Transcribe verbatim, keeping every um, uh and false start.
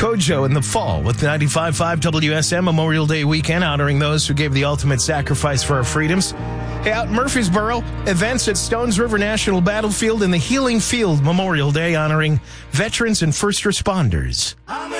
Kojo in the fall with ninety-five point five W S M Memorial Day weekend, honoring those who gave the ultimate sacrifice for our freedoms. Hey, out in Murfreesboro, events at Stones River National Battlefield and the Healing Field Memorial Day, honoring veterans and first responders.